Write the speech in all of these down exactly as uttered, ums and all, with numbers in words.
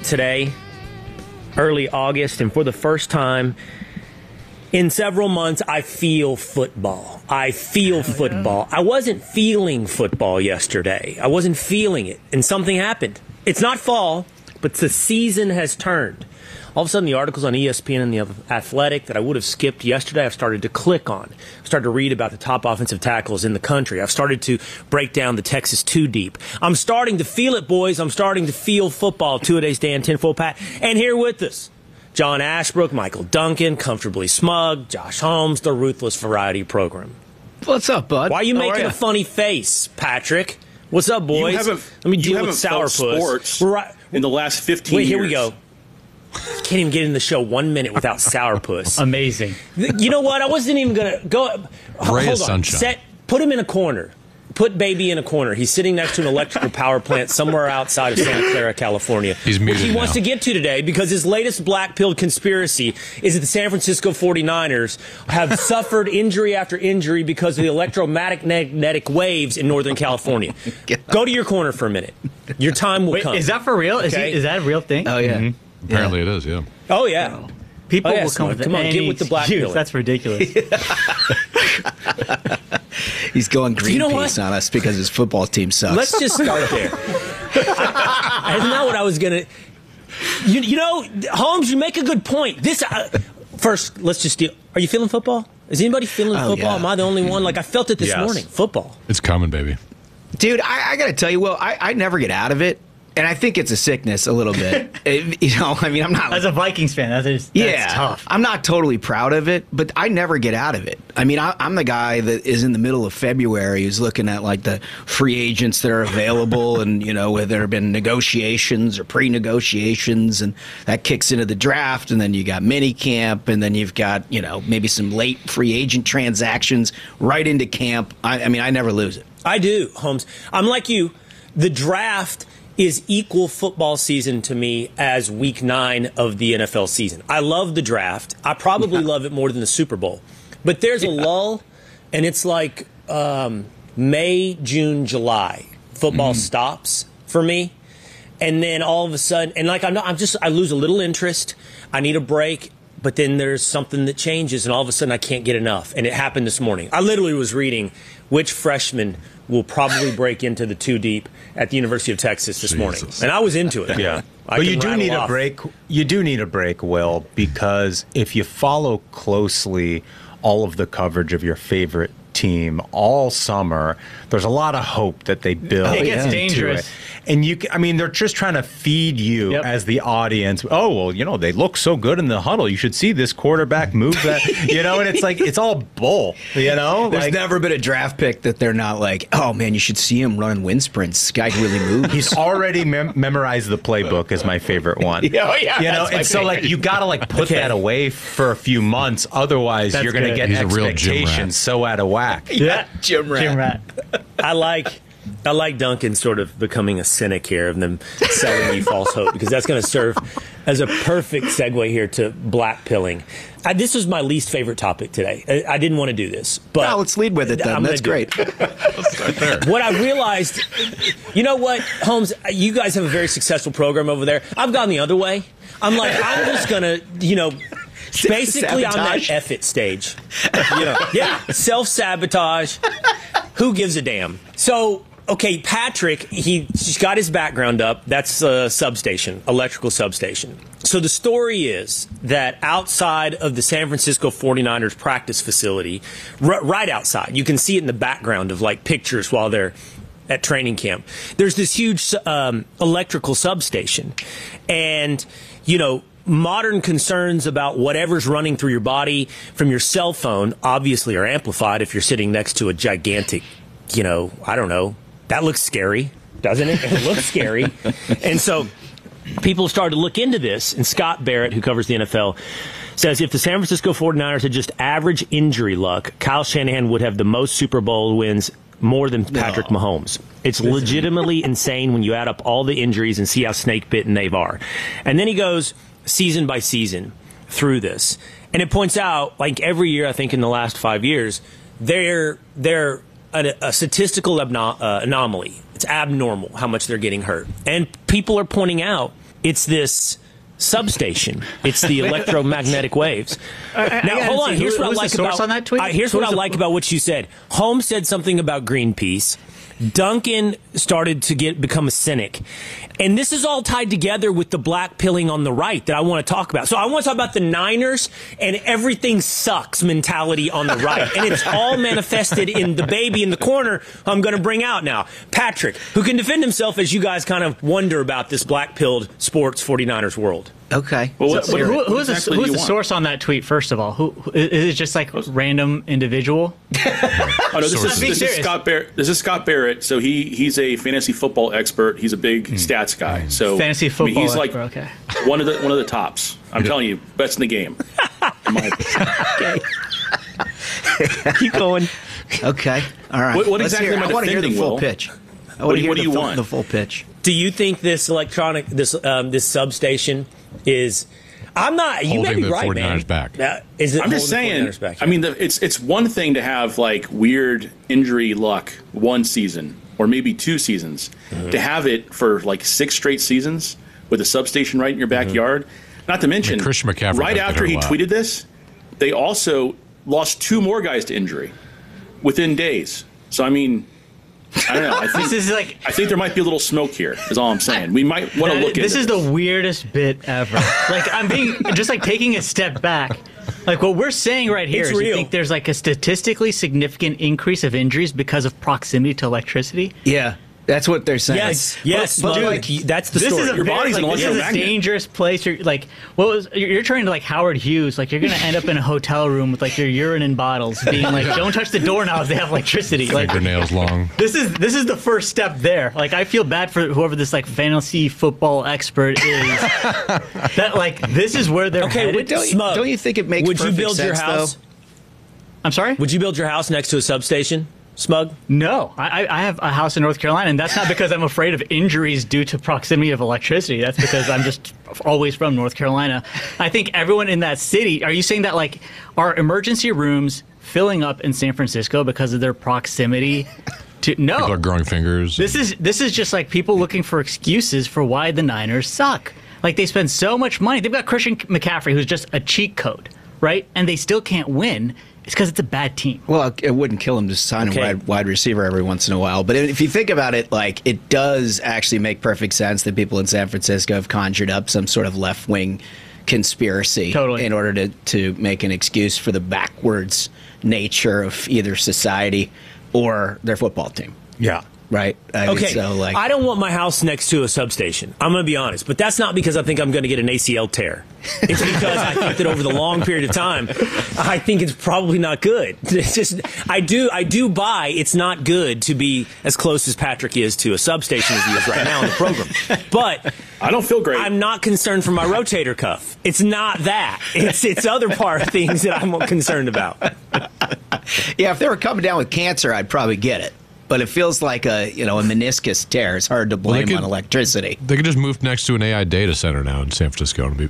today, early August, and for the first time in several months, I feel football. I feel football. I wasn't feeling football yesterday. I wasn't feeling it, and something happened. It's not fall, but the season has turned. All of a sudden, the articles on E S P N and the Athletic that I would have skipped yesterday, I've started to click on. I've started to read about the top offensive tackles in the country. I've started to break down the Texas two deep. I'm starting to feel it, boys. I'm starting to feel football. Two-a-days Dan, tinfoil Pat. And here with us, John Ashbrook, Michael Duncan, Comfortably Smug, Josh Holmes, the Ruthless Variety Program. What's up, bud? Why are you How making are a funny face, Patrick? What's up, boys? You haven't, Let me you deal haven't with felt sourpuss. sports Right. in the last fifteen Wait, years. here we go. Can't even get in the show one minute without sourpuss. Amazing. You know what? I wasn't even going to go. Ray Hold of on. sunshine. Set, put him in a corner. Put baby in a corner. He's sitting next to an electrical power plant somewhere outside of Santa Clara, California. He's muted Which he now. wants to get to today because his latest black-pilled conspiracy is that the San Francisco forty-niners have suffered injury after injury because of the electromagnetic waves in Northern California. Go to your corner for a minute. Your time will Wait, come. is that for real? Is, Okay. he, is that a real thing? Oh, yeah. Mhm. Apparently it is, yeah. Oh, yeah. People Oh, yeah, will come Smug. with Come on, any get with the black excuse. pill. That's ridiculous. He's going Greenpeace You know what? on us because his football team sucks. Let's just start there. I, That's not what I was going to... You, you know, Holmes, you make a good point. This uh, First, let's just deal... Are you feeling football? Is anybody feeling Oh, football? yeah. Am I the only one? Like, I felt it this Yes. morning. Football. It's coming, baby. Dude, I, I got to tell you, Will, I, I never get out of it. And I think it's a sickness a little bit. It- you know, I mean, I'm not... As a Vikings fan, that is, that's yeah, tough. I'm not totally proud of it, but I never get out of it. I mean, I, I'm the guy that is in the middle of February who's looking at like the free agents that are available, and you know, whether there have been negotiations or pre-negotiations, and that kicks into the draft, and then you got mini camp, and then you've got you know maybe some late free agent transactions right into camp. I, I mean, I never lose it. I do, Holmes. I'm like you. The draft is equal football season to me as week nine of the N F L season. I love the draft. I probably Yeah. love it more than the Super Bowl. But there's a lull, and it's like um, May, June, July. Football stops for me. And then all of a sudden, and like I'm not, I'm just, I lose a little interest. I need a break. But then there's something that changes, and all of a sudden I can't get enough. And it happened this morning. I literally was reading which freshman will probably break into the two deep at the University of Texas this morning. Jesus. And I was into it. Yeah. I But can you do rattle need off. a break. You do need a break, Will, because if you follow closely all of the coverage of your favorite team all summer, there's a lot of hope that they build It gets into dangerous. it. And you, can- I mean, they're just trying to feed you Yep. as the audience. Oh, well, you know, they look so good in the huddle. You should see this quarterback move that, you know, and it's like, it's all bull, you know? There's Like, never been a draft pick that they're not like, oh man, you should see him running wind sprints. This guy really moves. He's already mem- memorized the playbook is my favorite one. Yeah, oh, yeah, you know, that's my and so like favorite. you gotta like put Okay. that away for a few months, otherwise That's you're gonna good. get He's a real gym rat. expectations so out of whack. Yeah. Jim Rat. Jim Rat. I like I like Duncan sort of becoming a cynic here and them selling me false hope, because that's going to serve as a perfect segue here to black pilling. I, this was my least favorite topic today. I, I didn't want to do this, but Well, let's lead with it then. I'm gonna That's do great. it. What I realized, you know what, Holmes, you guys have a very successful program over there. I've gone the other way. I'm like, I'm just going to, you know, basically I'm at Sabotage. F it stage. You know, yeah, self-sabotage. Who gives a damn? So, okay, Patrick, he, he's got his background up. That's a substation, electrical substation. So the story is that outside of the San Francisco forty-niners practice facility, r- right outside, you can see it in the background of like pictures while they're at training camp, there's this huge um, electrical substation. And, you know, modern concerns about whatever's running through your body from your cell phone obviously are amplified if you're sitting next to a gigantic, you know, I don't know. That looks scary, doesn't it? It looks scary. And so people started to look into this, and Scott Barrett, who covers the N F L, says if the San Francisco forty-niners had just average injury luck, Kyle Shanahan would have the most Super Bowl wins, more than Patrick No. Mahomes. It's legitimately insane when you add up all the injuries and see how snake-bitten they are. And then he goes season by season through this. And it points out, like every year, I think in the last five years, they're, they're a, a statistical abno- uh, anomaly. It's abnormal how much they're getting hurt. And people are pointing out It's this substation. It's the electromagnetic waves. I, I now, gotta hold on. see, Here's who, what I who's like the source about on that tweet. Uh, here's Who's what I the- like about what you said. Holmes said something about Greenpeace. Duncan started to get become a cynic. And this is all tied together with the black pilling on the right that I want to talk about. So I want to talk about the Niners and everything sucks mentality on the right. And it's all manifested in the baby in the corner I'm going to bring out now. Patrick, who can defend himself as you guys kind of wonder about this black pilled sports 49ers world. Okay. Well, what, Who, what, who, what who's exactly the, do who's you the want? source on that tweet? First of all, who who- is it? Just like random individual? Oh, no, this, Sources. is, Being this is serious. Scott Barrett. This is Scott Barrett. So he he's a fantasy football expert. He's a big stats guy. So Fantasy I mean, football he's like expert, okay. one of the one of the tops. I'm telling you, best in the game. In my opinion. Keep going. Okay. All right. What- what Let's exactly hear, am I I want to hear the defending, full Will? pitch. I What want do to you- hear what do the, you full, want? the full pitch. Do you think this electronic, this um, this substation is? I'm not. You may Holding be the right, 49ers man. back. Uh, is it I'm just holding the saying. 49ers back? I mean, the, it's it's one thing to have like weird injury luck one season or maybe two seasons. Mm-hmm. To have it for like six straight seasons with a substation right in your backyard. Not to mention, And Christian McCaffrey right got after hurt a he lot. tweeted this, they also lost two more guys to injury within days. So I mean, I don't know. I think This is like I think there might be a little smoke here. Is all I'm saying. We might want to That- look this into is the weirdest bit ever. Like I'm being just like taking a step back. Like what we're saying right here It's is you real. think there's like a statistically significant increase of injuries because of proximity to electricity. Yeah. That's what they're saying. yes, yes, But- but Smug, like, that's the This story. is a Your very, body's like, an this is a electromagnet. dangerous place. You're like, what was you're you're turning to like Howard Hughes? Like you're gonna end up in a hotel room with like your urine in bottles, being like, don't touch the doorknobs. They have electricity. Like Fingernails long. this is this is the first step there. Like I feel bad for whoever this like fantasy football expert is. That like this is where they're Okay, headed. but Don't you, Smug, don't you think it makes would you perfect build your sense, house? though? I'm sorry. Would you build your house next to a substation, Smug? No, I, I have a house in North Carolina, and that's not because I'm afraid of injuries due to proximity of electricity. That's because I'm just always from North Carolina. I think everyone in that city, are you saying that like are emergency rooms filling up in San Francisco because of their proximity to no. People are growing fingers. This is this is just like people looking for excuses for why the Niners suck. Like they spend so much money. They've got Christian McCaffrey, who's just a cheat code, right? And they still can't win. It's because it's a bad team. Well, it wouldn't kill him to sign Okay. a wide, wide receiver every once in a while. But if you think about it, like it does actually make perfect sense that people in San Francisco have conjured up some sort of left wing conspiracy Totally. in order to, to make an excuse for the backwards nature of either society or their football team. Yeah. Right? I mean, Okay, so like, I don't want my house next to a substation. I'm going to be honest, but that's not because I think I'm going to get an A C L tear. It's because I think that over the long period of time, I think it's probably not good. It's just I do I do buy it's not good to be as close as Patrick is to a substation as he is right now in the program. But I don't feel great. I'm not concerned for my rotator cuff. It's not that. It's it's other part of things that I'm concerned about. yeah, if they were coming down with cancer, I'd probably get it. But it feels like a you know a meniscus tear. It's hard to blame could- on electricity. They could just move next to an A I data center now in San Francisco. And be,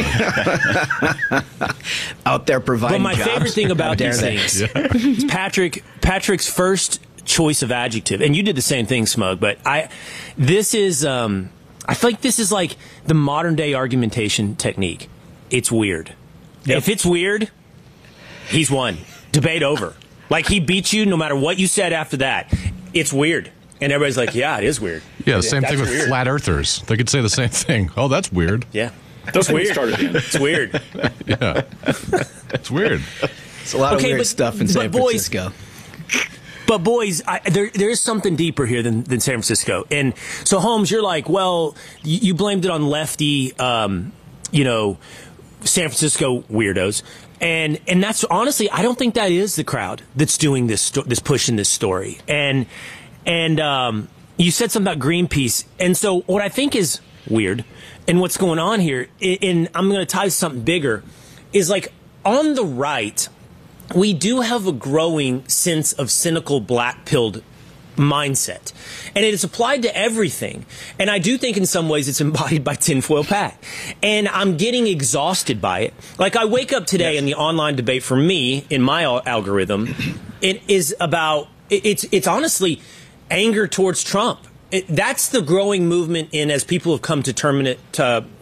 Out there providing But my jobs. favorite thing How about dare these they? things is Patrick Patrick's first choice of adjective, and you did the same thing, Smug. But I, this is, um, I feel like this is like the modern day argumentation technique. It's weird. If it's weird, he's won. Debate over. Like he beat you no matter what you said after that. It's weird. And everybody's like, yeah, it is weird. yeah, the same That's thing with weird. flat earthers. They could say the same thing. Oh, that's weird. Yeah. That's when we started in. It's weird. Yeah. It's weird. It's a lot Okay, of weird but- stuff in but San boys- Francisco. But boys, I, there there is something deeper here than, than San Francisco. And so Holmes, you're like, well, you, you blamed it on lefty, um, you know, San Francisco weirdos. And and that's honestly, I don't think that is the crowd that's doing this sto- this pushing this story. And and um, you said something about Greenpeace. And so what I think is weird and what's going on here, i- and I'm going to tie to something bigger, is like on the right, we do have a growing sense of cynical black-pilled mindset. And it is applied to everything. And I do think in some ways it's embodied by Tinfoil Pat. And I'm getting exhausted by it. Like I wake up today in the online debate for me, in my al- algorithm, it is about, it- it's, it's honestly anger towards Trump. it, that's the growing movement in as people have come to term it, to